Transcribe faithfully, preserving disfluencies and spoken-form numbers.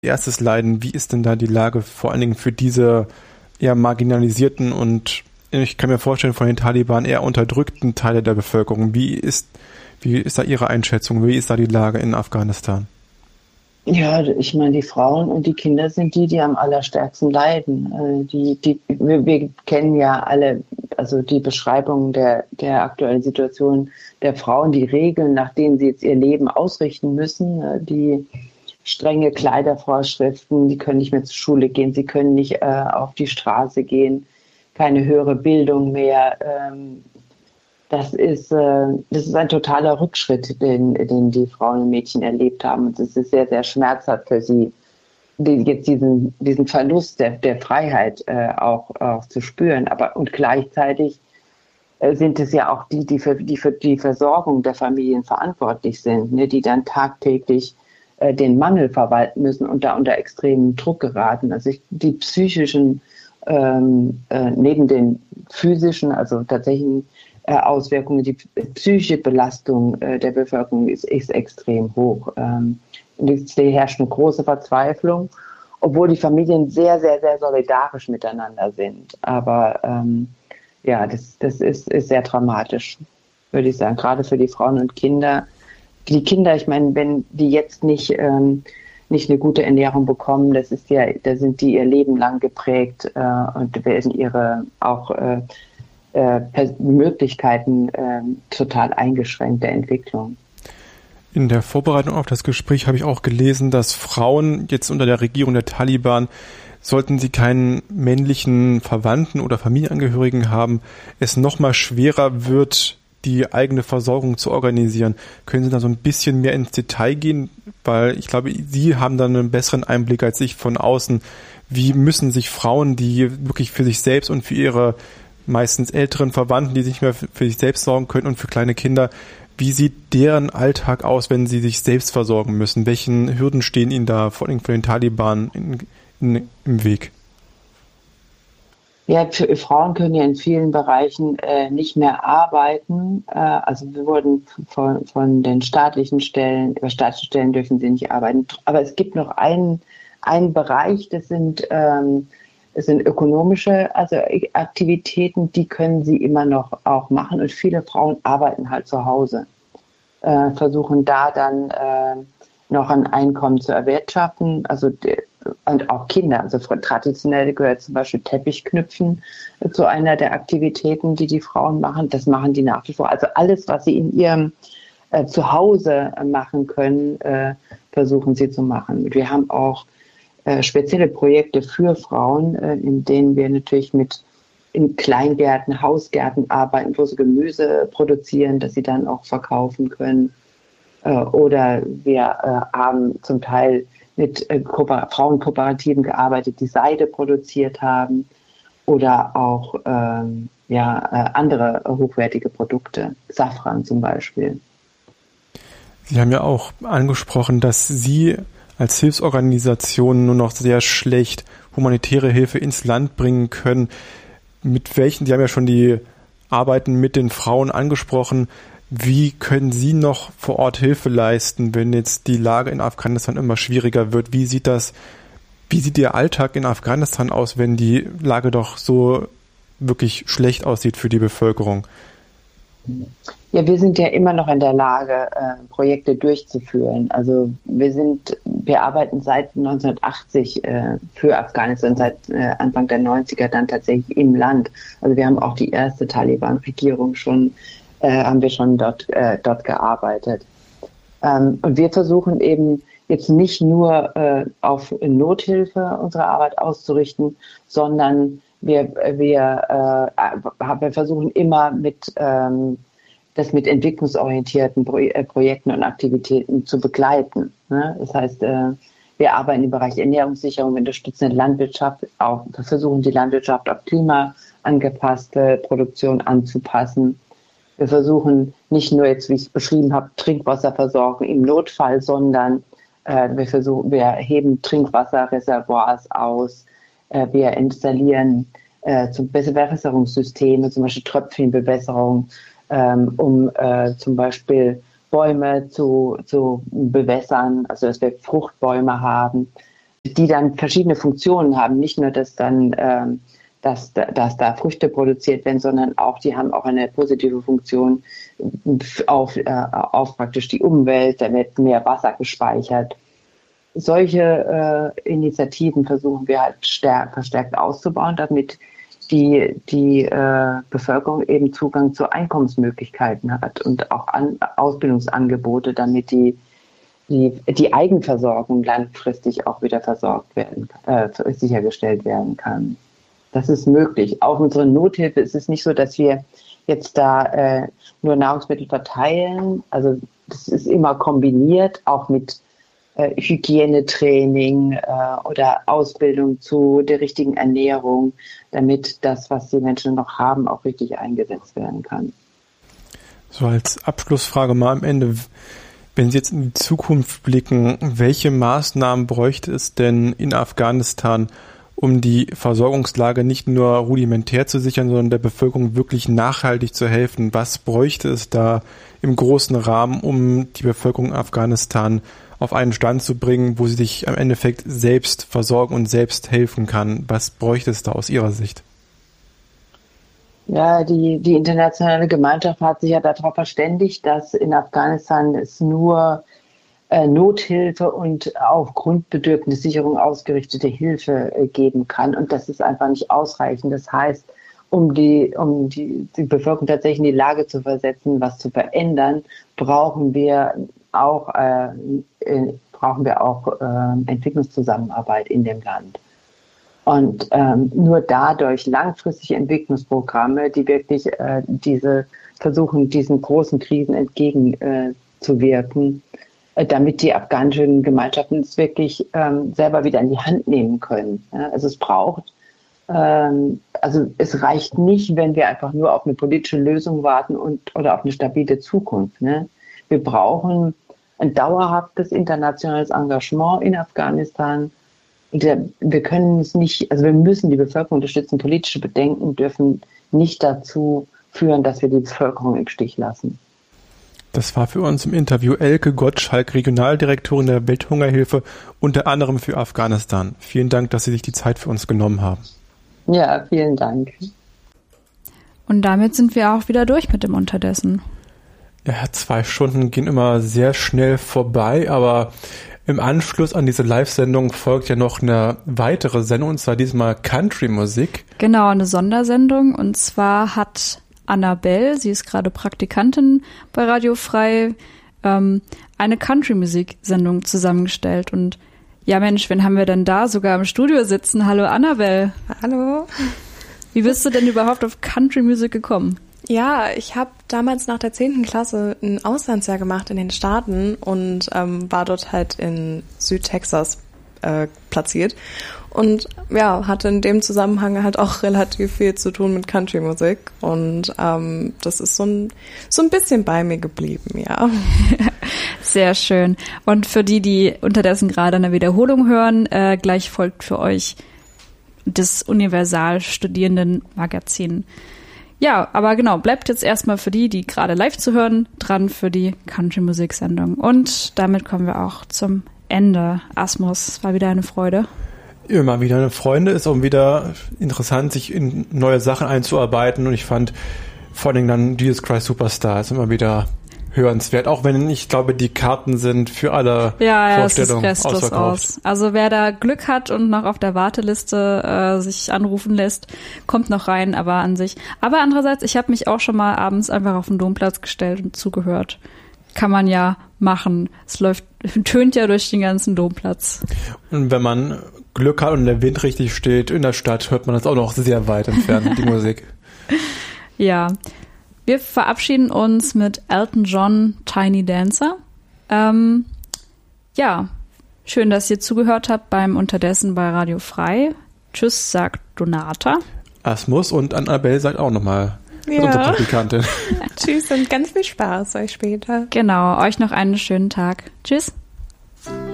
erstes leiden. Wie ist denn da die Lage vor allen Dingen für diese eher marginalisierten und ich kann mir vorstellen, von den Taliban eher unterdrückten Teile der Bevölkerung? Wie ist, wie ist da Ihre Einschätzung? Wie ist da die Lage in Afghanistan? Ja, ich meine, die Frauen und die Kinder sind die, die am allerstärksten leiden. Äh, Die, die, wir, wir kennen ja alle, also die Beschreibung der, der aktuellen Situation der Frauen, die Regeln, nach denen sie jetzt ihr Leben ausrichten müssen, äh, die strenge Kleidervorschriften, die können nicht mehr zur Schule gehen, sie können nicht äh, auf die Straße gehen, keine höhere Bildung mehr. Ähm, das ist, äh, das ist ein totaler Rückschritt, den, den die Frauen und Mädchen erlebt haben. Und es ist sehr, sehr schmerzhaft für sie, die, jetzt diesen, diesen Verlust der, der Freiheit äh, auch, auch zu spüren. Aber und gleichzeitig äh, sind es ja auch die, die für, die für die Versorgung der Familien verantwortlich sind, ne, die dann tagtäglich äh, den Mangel verwalten müssen und da unter extremen Druck geraten. Also ich, die psychischen, ähm, äh, neben den physischen, also tatsächlich äh, Auswirkungen, die psychische Belastung äh, der Bevölkerung ist, ist extrem hoch. Ähm, es herrscht eine große Verzweiflung, obwohl die Familien sehr, sehr, sehr solidarisch miteinander sind. Aber ähm, ja, das, das ist, ist sehr dramatisch, würde ich sagen, gerade für die Frauen und Kinder. Die Kinder, ich meine, wenn die jetzt nicht, ähm, nicht eine gute Ernährung bekommen, das ist ja, da sind die ihr Leben lang geprägt äh, und werden ihre auch äh, äh, Möglichkeiten äh, total eingeschränkt der Entwicklung. In der Vorbereitung auf das Gespräch habe ich auch gelesen, dass Frauen jetzt unter der Regierung der Taliban, sollten sie keinen männlichen Verwandten oder Familienangehörigen haben, es nochmal schwerer wird, die eigene Versorgung zu organisieren. Können Sie da so ein bisschen mehr ins Detail gehen? Weil ich glaube, Sie haben da einen besseren Einblick als ich von außen. Wie müssen sich Frauen, die wirklich für sich selbst und für ihre meistens älteren Verwandten, die nicht mehr für sich selbst sorgen können und für kleine Kinder, wie sieht deren Alltag aus, wenn sie sich selbst versorgen müssen? Welchen Hürden stehen ihnen da vor allem von den Taliban in, in, im Weg? Ja, für, Frauen können ja in vielen Bereichen äh, nicht mehr arbeiten. Äh, also wir wurden von, von den staatlichen Stellen, über staatliche Stellen dürfen sie nicht arbeiten. Aber es gibt noch einen, einen Bereich, das sind, ähm, das sind ökonomische also Aktivitäten, die können sie immer noch auch machen. Und viele Frauen arbeiten halt zu Hause, äh, versuchen da dann äh, noch ein Einkommen zu erwirtschaften. Also die, und auch Kinder, also traditionell gehört zum Beispiel Teppichknüpfen zu einer der Aktivitäten, die die Frauen machen. Das machen die nach wie vor. Also alles, was sie in ihrem äh, Zuhause machen können, äh, versuchen sie zu machen. Wir haben auch äh, spezielle Projekte für Frauen, äh, in denen wir natürlich mit in Kleingärten, Hausgärten arbeiten, wo sie Gemüse produzieren, das sie dann auch verkaufen können. Äh, oder wir äh, haben zum Teil mit äh, Frauenkooperativen gearbeitet, die Seide produziert haben oder auch ähm, ja, äh, andere hochwertige Produkte, Safran zum Beispiel. Sie haben ja auch angesprochen, dass Sie als Hilfsorganisation nur noch sehr schlecht humanitäre Hilfe ins Land bringen können. Mit welchen, Sie haben ja schon die Arbeiten mit den Frauen angesprochen, wie können Sie noch vor Ort Hilfe leisten, wenn jetzt die Lage in Afghanistan immer schwieriger wird? Wie sieht das, wie sieht Ihr Alltag in Afghanistan aus, wenn die Lage doch so wirklich schlecht aussieht für die Bevölkerung? Ja, wir sind ja immer noch in der Lage, äh, Projekte durchzuführen. Also wir sind, wir arbeiten seit neunzehnhundertachtzig äh, für Afghanistan, seit äh, Anfang der neunziger dann tatsächlich im Land. Also wir haben auch die erste Taliban-Regierung schon Äh, haben wir schon dort, äh, dort gearbeitet. Ähm, und wir versuchen eben jetzt nicht nur äh, auf Nothilfe unsere Arbeit auszurichten, sondern wir, wir, äh, wir versuchen immer mit, ähm, das mit entwicklungsorientierten Pro äh, Projekten und Aktivitäten zu begleiten. Ne? Das heißt, äh, wir arbeiten im Bereich Ernährungssicherung, wir unterstützen die Landwirtschaft, auch, wir versuchen die Landwirtschaft auf klimaangepasste Produktion anzupassen. Wir versuchen nicht nur jetzt, wie ich es beschrieben habe, Trinkwasserversorgung im Notfall, sondern äh, wir versuchen, wir heben Trinkwasserreservoirs aus, äh, wir installieren äh, zum Bewässerungssysteme, zum Beispiel Tröpfchenbewässerung, ähm, um äh, zum Beispiel Bäume zu, zu bewässern, also dass wir Fruchtbäume haben. die dann verschiedene Funktionen haben. Nicht nur, dass dann ähm, dass, dass da Früchte produziert werden, sondern auch, die haben auch eine positive Funktion auf, äh, auf praktisch die Umwelt, da wird mehr Wasser gespeichert. Solche äh, Initiativen versuchen wir halt stärk, verstärkt auszubauen, damit die, die äh, Bevölkerung eben Zugang zu Einkommensmöglichkeiten hat und auch an, Ausbildungsangebote, damit die, die, die Eigenversorgung langfristig auch wieder versorgt werden, äh, sichergestellt werden kann. Das ist möglich. Auch unsere Nothilfe ist es nicht so, dass wir jetzt da äh, nur Nahrungsmittel verteilen. Also das ist immer kombiniert, auch mit äh, Hygienetraining äh, oder Ausbildung zu der richtigen Ernährung, damit das, was die Menschen noch haben, auch richtig eingesetzt werden kann. So als Abschlussfrage mal am Ende. Wenn Sie jetzt in die Zukunft blicken, welche Maßnahmen bräuchte es denn in Afghanistan, um die Versorgungslage nicht nur rudimentär zu sichern, sondern der Bevölkerung wirklich nachhaltig zu helfen? Was bräuchte es da im großen Rahmen, um die Bevölkerung Afghanistan auf einen Stand zu bringen, wo sie sich am Endeffekt selbst versorgen und selbst helfen kann? Was bräuchte es da aus Ihrer Sicht? Ja, die, die internationale Gemeinschaft hat sich ja darauf verständigt, dass in Afghanistan es nur Nothilfe und auf Grundbedürfnissicherung ausgerichtete Hilfe geben kann. Und das ist einfach nicht ausreichend. Das heißt, um die, um die, die Bevölkerung tatsächlich in die Lage zu versetzen, was zu verändern, brauchen wir auch, äh, brauchen wir auch äh, Entwicklungszusammenarbeit in dem Land. Und ähm, nur dadurch langfristige Entwicklungsprogramme, die wirklich äh, diese versuchen, diesen großen Krisen entgegenzuwirken, äh, damit die afghanischen Gemeinschaften es wirklich ähm, selber wieder in die Hand nehmen können. Ja, also es braucht, ähm, also es reicht nicht, wenn wir einfach nur auf eine politische Lösung warten und oder auf eine stabile Zukunft. Ne? Wir brauchen ein dauerhaftes internationales Engagement in Afghanistan. Und wir können es nicht, also wir müssen die Bevölkerung unterstützen. Politische Bedenken dürfen nicht dazu führen, dass wir die Bevölkerung im Stich lassen. Das war für uns im Interview Elke Gottschalk, Regionaldirektorin der Welthungerhilfe, unter anderem für Afghanistan. Vielen Dank, dass Sie sich die Zeit für uns genommen haben. Ja, vielen Dank. Und damit sind wir auch wieder durch mit dem Unterdessen. Ja, zwei Stunden gehen immer sehr schnell vorbei, aber im Anschluss an diese Live-Sendung folgt ja noch eine weitere Sendung, und zwar diesmal Country-Musik. Genau, eine Sondersendung. Und zwar hat Annabelle, sie ist gerade Praktikantin bei Radio Frei, ähm, eine Country-Musik-Sendung zusammengestellt. Und ja Mensch, wen haben wir denn da sogar im Studio sitzen? Hallo Annabelle. Hallo. Wie bist du denn überhaupt auf Country-Musik gekommen? Ja, ich habe damals nach der zehnten Klasse ein Auslandsjahr gemacht in den Staaten und ähm, war dort halt in Südtexas äh, platziert und ja, hatte in dem Zusammenhang halt auch relativ viel zu tun mit Country-Musik und ähm, das ist so ein, so ein bisschen bei mir geblieben, ja. Sehr schön. Und für die, die unterdessen gerade eine Wiederholung hören, äh, gleich folgt für euch das Universal-Studierenden-Magazin. Ja, aber genau, bleibt jetzt erstmal für die, die gerade live zu hören, dran für die Country-Musik-Sendung. Und damit kommen wir auch zum Ende. Asmus, es war wieder eine Freude. Immer wieder eine Freude, ist auch wieder interessant, sich in neue Sachen einzuarbeiten. Und ich fand vor allem dann Jesus Christ Superstar ist immer wieder hörenswert, auch wenn ich glaube, die Karten sind für alle ja, ja, Vorstellungen es ist restlos aus. Also wer da Glück hat und noch auf der Warteliste äh, sich anrufen lässt, kommt noch rein, aber an sich. Aber andererseits, ich habe mich auch schon mal abends einfach auf den Domplatz gestellt und zugehört. Kann man ja machen. Es läuft, tönt ja durch den ganzen Domplatz. Und wenn man Glück hat und der Wind richtig steht in der Stadt, hört man das auch noch sehr weit entfernt, die Musik. Ja. Wir verabschieden uns mit Elton John, Tiny Dancer. Ähm, ja, schön, dass ihr zugehört habt beim Unterdessen bei Radio Frei. Tschüss, sagt Donata. Asmus und Annabelle sagt auch nochmal, ja. Unsere Praktikantin. Tschüss und ganz viel Spaß euch später. Genau, euch noch einen schönen Tag. Tschüss.